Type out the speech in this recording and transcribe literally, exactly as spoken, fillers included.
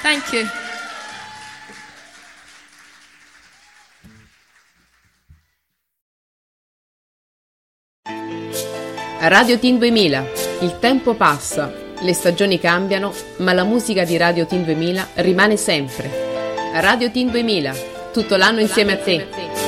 Thank you. Radio Teen duemila. Il tempo passa, le stagioni cambiano, ma la musica di Radio Teen duemila rimane sempre. Radio Teen duemila, tutto l'anno insieme a te.